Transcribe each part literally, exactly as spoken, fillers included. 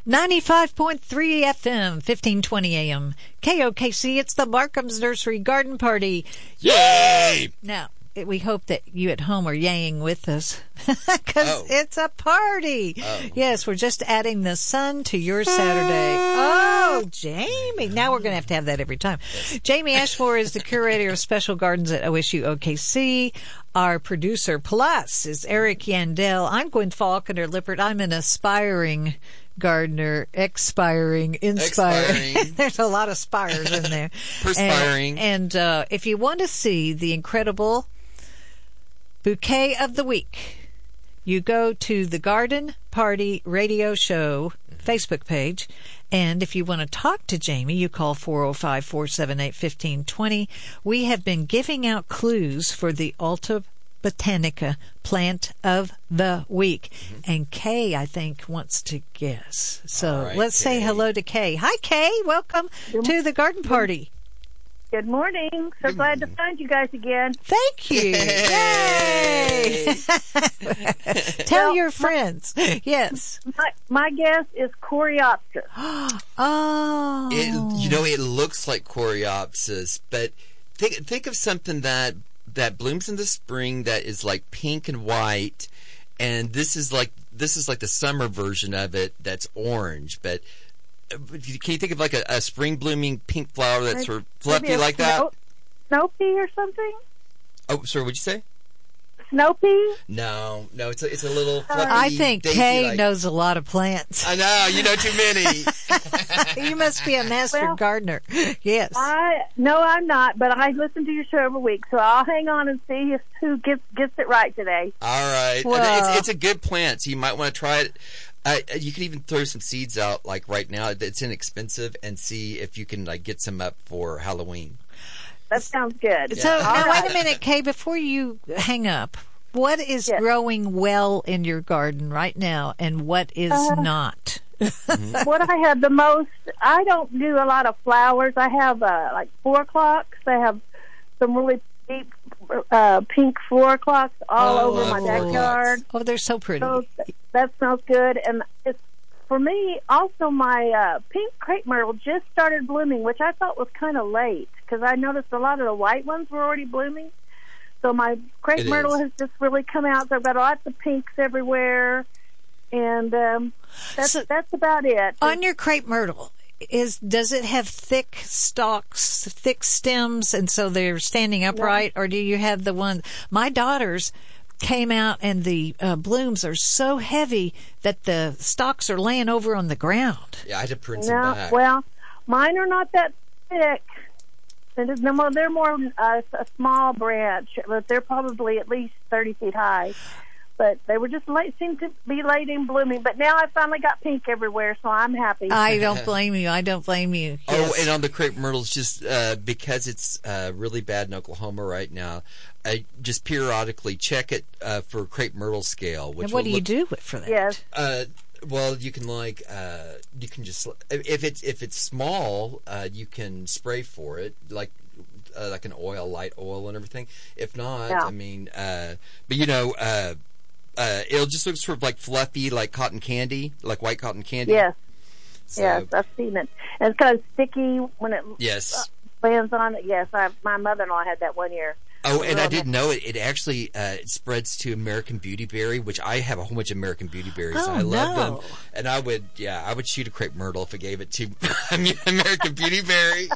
ninety-five point three F M, fifteen twenty A M. K O K C, it's the Markham's Nursery Garden Party. Yay! Now, we hope that you at home are yaying with us because oh. it's a party. Oh. Yes, we're just adding the sun to your Saturday. Oh, Jamie. Now we're going to have to have that every time. Yes. Jamie Ashmore is the curator of special gardens at O S U O K C. Our producer plus is Eric Yandel. I'm Gwen Faulconer Lippert. I'm an aspiring gardener, expiring, inspiring. Expiring. There's a lot of spires in there. Perspiring. And, and uh, if you want to see the incredible bouquet of the week, you go to the Garden Party Radio Show Facebook page. And if you want to talk to Jamie, you call four oh five, four seven eight, one five two oh. We have been giving out clues for the Alta Botanica plant of the week. Mm-hmm. And Kay, I think, wants to guess. So right, let's Kay. say hello to Kay. Hi, Kay. Welcome Good to the Garden Party. Good morning. So Good glad morning. to find you guys again. Thank you. Yay! Tell well, your friends. My, yes. My, my guess is Coreopsis. Oh. It, you know, it looks like Coreopsis, but think think of something that that blooms in the spring that is like pink and white, and this is like this is like the summer version of it that's orange, but. Can you think of like a, a spring blooming pink flower that's sort of fluffy like that? Snow pea or something? Oh, sorry, what'd you say? Snow pea? No, no, it's a, it's a little fluffy. I think daisy, Kay like... knows a lot of plants. I know, you know too many. You must be a master well, gardener. Yes. I no, I'm not, but I listen to your show every week, so I'll hang on and see if who gets gets it right today. All right, well, it's, it's a good plant, so you might want to try it. Uh, you can even throw some seeds out, like right now. It's inexpensive, and see if you can like get some up for Halloween. That sounds good. So yeah. now, right. wait a minute, Kay. Before you hang up, what is yes. growing well in your garden right now, and what is uh, not? Mm-hmm. What I have the most, I don't do a lot of flowers. I have uh, like four o'clocks. I have some really deep uh, pink four o'clocks all oh, over my backyard. Oh, they're so pretty. So that smells good. And it's for me also my uh, pink crepe myrtle just started blooming, which I thought was kind of late because I noticed a lot of the white ones were already blooming. So my crepe it myrtle is. has just really come out. So I've got lots of pinks everywhere, and um, that's So, that's about it. On your crepe myrtle, is does it have thick stalks, thick stems, and so they're standing upright, no. or do you have the one? My daughters came out, and the uh, blooms are so heavy that the stalks are laying over on the ground. Yeah, I had to prune no, some back. Well, mine are not that thick. They're more, they're more uh, a small branch, but they're probably at least thirty feet high. But they were just late, seemed to be late in blooming. But now I finally got pink everywhere, so I'm happy. I don't blame you. I don't blame you. Oh, yes. and on the crepe myrtles, just uh, because it's uh, really bad in Oklahoma right now, I just periodically check it uh, for crepe myrtle scale. Which and what will do look, you do for that? Yes. Uh, well, you can like uh, you can just if it's if it's small, uh, you can spray for it like. Uh, like an oil, light oil, and everything. If not, yeah. I mean, uh, but you know, uh, uh, it'll just look sort of like fluffy, like cotton candy, like white cotton candy. Yes, so, yes, I've seen it. And it's kind of sticky when it yes. lands on it. Yes, I, my mother-in-law had that one year. Oh, and I didn't know it. It actually uh, it spreads to American Beauty Berry, which I have a whole bunch of American Beauty Berries. Oh, I love no. them, and I would, yeah, I would shoot a crepe myrtle if I gave it to American Beauty Berry.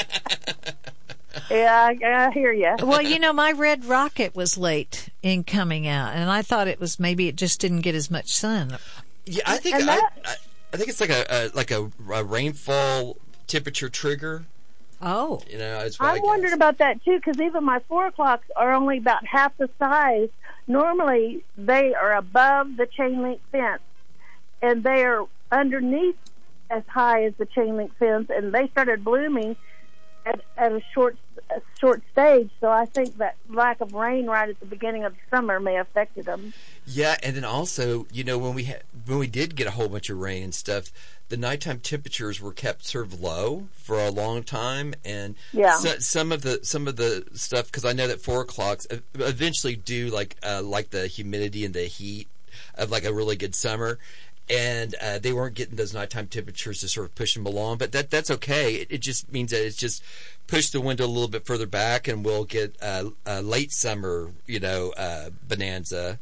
Yeah, I, I hear you. Well, you know, my red rocket was late in coming out, and I thought it was maybe it just didn't get as much sun. Yeah, I think I, I, I think it's like a, a like a, a rainfall temperature trigger. Oh, you know, it's I'm wondering about that too, because even my four o'clocks are only about half the size. Normally, they are above the chain link fence, and they are underneath as high as the chain link fence, and they started blooming at, at a short a short stage. So I think that lack of rain right at the beginning of the summer may have affected them. Yeah, and then also, you know, when we ha- when we did get a whole bunch of rain and stuff, the nighttime temperatures were kept sort of low for a long time, and yeah. so, some of the some of the stuff, because I know that four o'clocks eventually do like uh, like the humidity and the heat of like a really good summer. and uh, they weren't getting those nighttime temperatures to sort of push them along. But that that's okay. It, it just means that it's just push the window a little bit further back, and we'll get uh, a late summer, you know, uh, bonanza.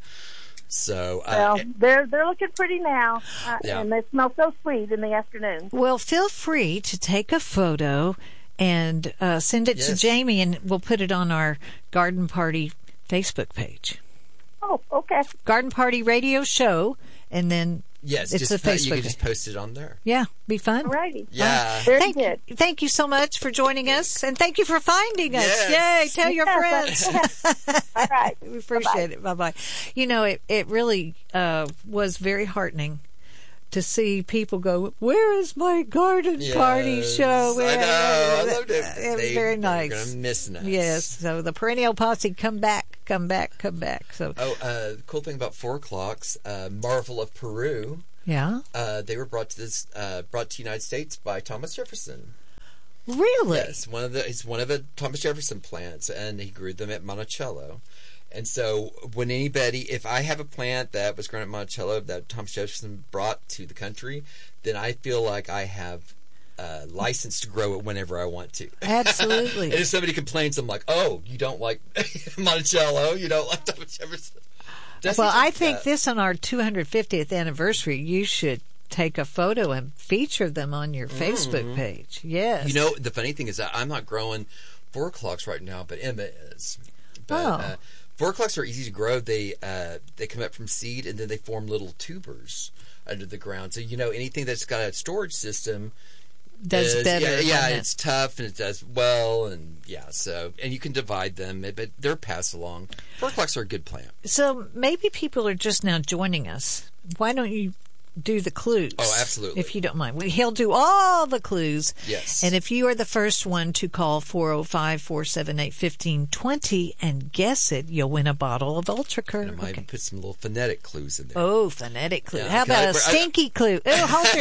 So uh, well, they're they're looking pretty now, uh, yeah. and they smell so sweet in the afternoon. Well, feel free to take a photo and uh, send it yes. to Jamie, and we'll put it on our Garden Party Facebook page. Oh, okay. Garden Party Radio Show, and then yes, it's just the po- Facebook. you can just post it on there. Yeah, be fun. All righty. Yeah. Very Thank good. you, thank you so much for joining us, and thank you for finding us. Yes. Yay! Tell your Yes. friends. All right. We appreciate it. Bye bye. You know, it it really uh, was very heartening to see people go, "Where is my garden party Yes, show?" I know. I loved it. It was They- very they're nice. gonna miss us. Yes. So the perennial posse, come back, come back, come back. So Oh, uh, the cool thing about Four O'Clocks, uh, Marvel of Peru. yeah, Uh, they were brought to this, uh, brought to the United States by Thomas Jefferson. really. Yes, one of the it's one of the Thomas Jefferson plants, and he grew them at Monticello. And so, when anybody, if I have a plant that was grown at Monticello that Thomas Jefferson brought to the country, then I feel like I have uh, license to grow it whenever I want to. Absolutely. And if somebody complains, I'm like, "Oh, you don't like Monticello? You don't like Thomas Jefferson?" That's Well, such a- I think uh, this on our two hundred fiftieth anniversary, you should take a photo and feature them on your Facebook page. Yes. You know, the funny thing is that I'm not growing Four O'Clocks right now, but Emma is. But, Oh. uh, Four O'Clocks are easy to grow. They uh, they come up from seed, and then they form little tubers under the ground. So, you know, anything that's got a storage system does is, better. Yeah, than yeah that. it's tough, and it does well, and yeah, so, and you can divide them, but they're passed along. Four O'Clocks are a good plant. So maybe people are just now joining us. Why don't you do the clues? Oh, absolutely. If you don't mind. We- He'll do all the clues. Yes. And if you are the first one to call four oh five, four seven eight, one five two zero and guess it, you'll win a bottle of Ultracur. And I might even put some little phonetic clues in there. Oh, phonetic clue. Yeah, How 'cause about I- a I- stinky clue? Oh, hold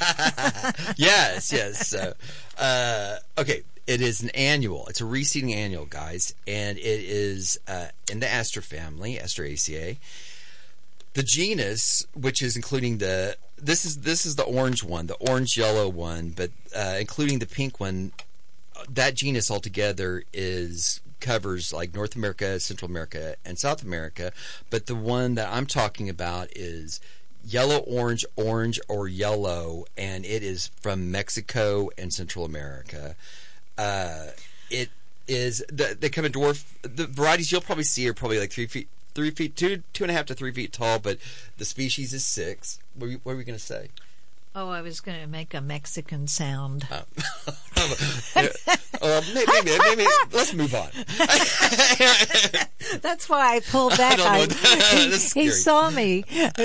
your yes, yes. So, uh, okay, it is an annual. It's a reseeding annual, guys, and it is uh, in the Aster family, Asteraceae. The genus, which is including the this is this is the orange one, the orange yellow one, but uh, including the pink one, that genus altogether is covers like North America, Central America, and South America. But the one that I'm talking about is yellow, orange, orange, or yellow, and it is from Mexico and Central America. Uh, it is the, they come in dwarf. The varieties you'll probably see are probably like three feet, three feet, two, two and a half to three feet tall. But the species is six. What were, you- what were we going to say? Oh, I was going to make a Mexican sound. Uh, uh, maybe, maybe, maybe, let's move on. That's why I pulled back. don't know I, what that- he, that's he scary. saw me, and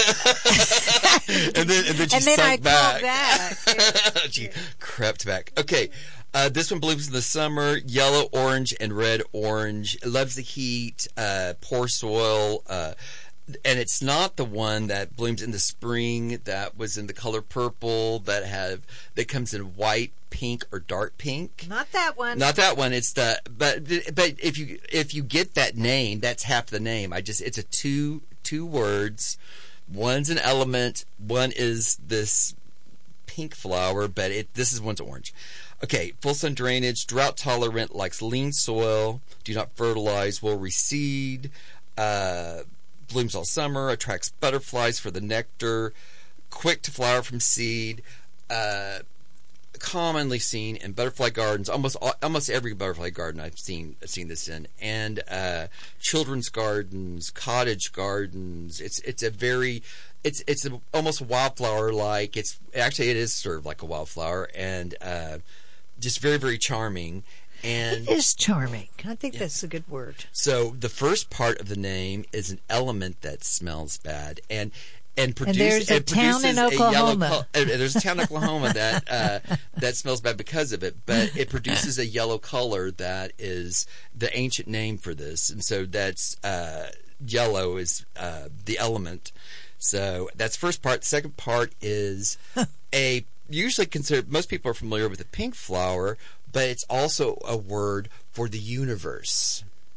then, and then she and then I sunk back. pulled back. She crept back. Okay. Uh, this one blooms in the summer, yellow, orange, and red orange. It loves the heat, uh, poor soil, uh, and it's not the one that blooms in the spring that was in the color purple that have that comes in white, pink, or dark pink. Not that one. Not that one. It's the but but if you if you get that name, that's half the name. I just it's a two two words. One's an element. One is this pink flower, but it this is one's orange. Okay, full sun drainage, drought tolerant, likes lean soil, do not fertilize, will reseed, uh, blooms all summer, attracts butterflies for the nectar, quick to flower from seed, uh, commonly seen in butterfly gardens, almost almost every butterfly garden I've seen seen this in, and uh, children's gardens, cottage gardens. It's it's a very it's it's a, almost wildflower like. It's actually it is served like a wildflower, and uh, just very very charming. And It is charming. I think that's a good word. so the first part of the name is an element that smells bad, and and produce, there's a it town in produces a yellow Oklahoma. col- uh, there's a town in Oklahoma that uh, that smells bad because of it, but it produces a yellow color that is the ancient name for this, and so that's uh, yellow is uh, the element. So that's the first part. The second part is a usually considered. Most people are familiar with the pink flower, but it's also a word for the universe.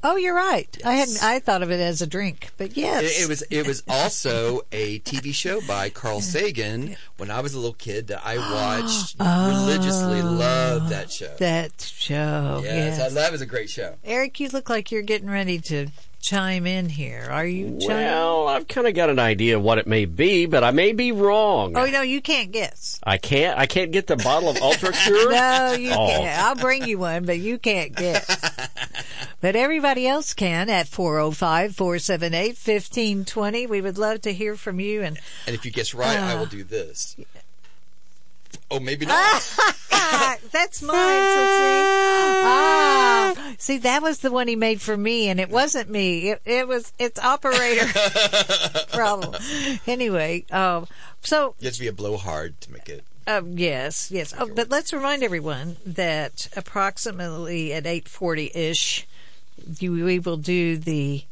Oh, you're right. Yes. I hadn't. I thought of it as a drink, but yes, it, it was. It was also a T V show by Carl Sagan when I was a little kid that I watched oh, religiously. Loved that show. That show. Yes, yes. I, that was a great show. Eric, you look like you're getting ready to chime in here. Are you? Well, I've kind of got an idea of what it may be, but I may be wrong. Oh no, you can't guess. I can't. I can't get the bottle of Ultra Cure. No, you oh. can't. I'll bring you one, but you can't guess. But everybody else can at four oh five, four seven eight, one five two zero. We would love to hear from you. And and if you guess right, uh, I will do this. Oh, maybe not. That's mine. So see, ah, see, that was the one he made for me, and it wasn't me. It, it was it's operator problem. Anyway, um, so you have to be a blowhard to make it. Uh, yes, yes. Oh, but let's remind everyone that approximately at eight forty ish, we will do the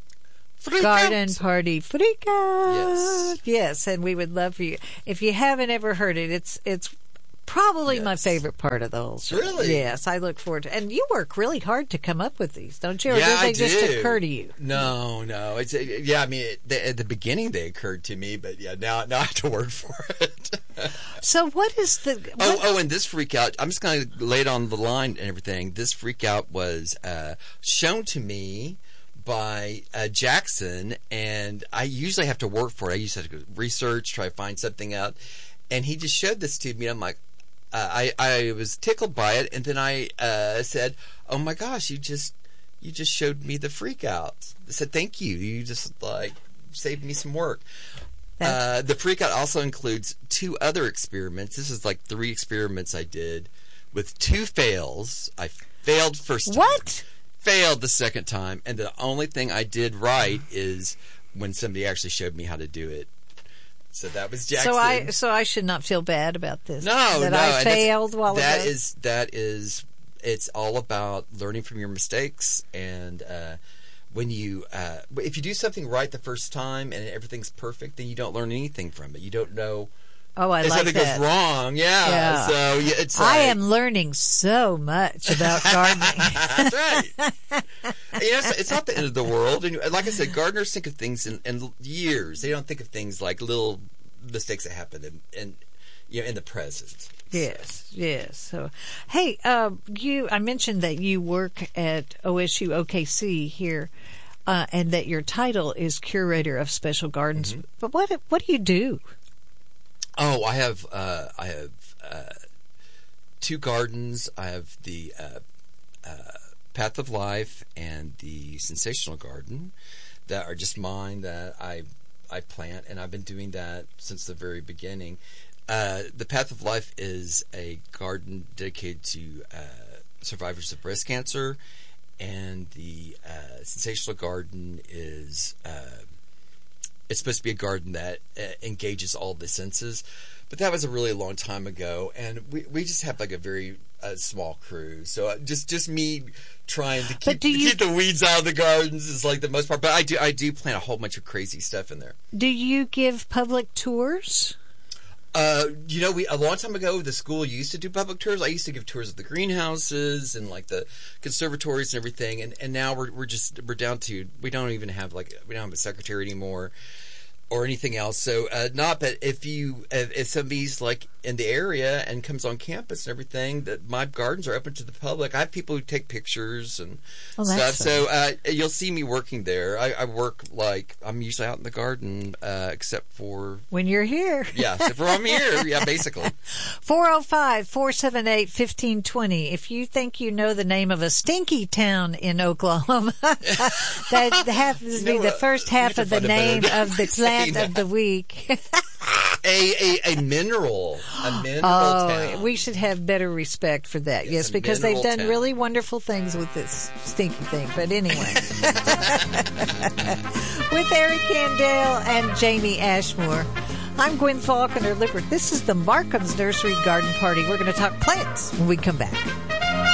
Freak Garden out. Party Freak Out. Yes. Yes, and we would love for you. If you haven't ever heard it, it's it's probably yes. my favorite part of the whole show. Really? Yes, I look forward to. And you work really hard to come up with these, don't you? Or yeah, do they I just do. occur to you? No, no. It's yeah. I mean, it, they, at the beginning they occurred to me, but yeah, now now I have to work for it. So what is the? What? Oh, oh, and this freak out. I'm just going to lay it on the line and everything. This freak out was uh, shown to me by uh, Jackson, and I usually have to work for it. I used to have to go research, try to find something out, and he just showed this to me. I'm like, uh, I I was tickled by it, and then I uh, said, "Oh my gosh, you just you just showed me the freak out." I said, "Thank you. You just like saved me some work." Uh, the freak out also includes two other experiments. This is like three experiments I did with two fails. I failed first time. What? Failed the second time, and the only thing I did right is when somebody actually showed me how to do it. So that was Jackson. So I, so I should not feel bad about this. No, that no, I failed while that ago. is that is it's all about learning from your mistakes, and uh, when you uh, if you do something right the first time and everything's perfect, then you don't learn anything from it. You don't know. Oh, I if like something that. goes wrong, yeah. yeah. So yeah, it's. I like, am learning so much about gardening. That's right. You know, it's, it's not the end of the world, and like I said, gardeners think of things in, in years. They don't think of things like little mistakes that happen in, in you know in the present. Yes, yes. So, hey, uh, you. I mentioned that you work at O S U O K C here, uh, and that your title is curator of special gardens. Mm-hmm. But what what do you do? Oh, I have uh, I have uh, two gardens. I have the uh, uh, Path of Life and the Sensational Garden that are just mine that I I plant, and I've been doing that since the very beginning. Uh, the Path of Life is a garden dedicated to uh, survivors of breast cancer, and the uh, Sensational Garden is. Uh, It's supposed to be a garden that uh, engages all the senses, but that was a really long time ago, and we we just have like a very uh, small crew. So uh, just just me trying to keep, you, keep the weeds out of the gardens is like the most part. But I do I do plant a whole bunch of crazy stuff in there. Do you give public tours? Uh, you know, we a long time ago, the school used to do public tours. I used to give tours of the greenhouses and like the conservatories and everything. And, and now we're we're just we're down to we don't even have like we don't have a secretary anymore or anything else. So uh, not. But if you if, if somebody's like in the area and comes on campus and everything, that my gardens are open to the public. I have people who take pictures and oh, stuff. So uh, you'll see me working there. I, I work like I'm usually out in the garden, uh, except for when you're here. Yeah, except for I'm here. Yeah, basically. four oh five, four seven eight, one five two zero. If you think you know the name of a stinky town in Oklahoma, that happens to be you know, the first half of the name of the plant of the week. a, a a mineral, a mineral oh, town. We should have better respect for that. It's yes, a because they've done town. really wonderful things with this stinky thing. But anyway, with Eric Kandel and Jamie Ashmore, I'm Gwen Faulconer Lippert. This is the Markham's Nursery Garden Party. We're going to talk plants when we come back.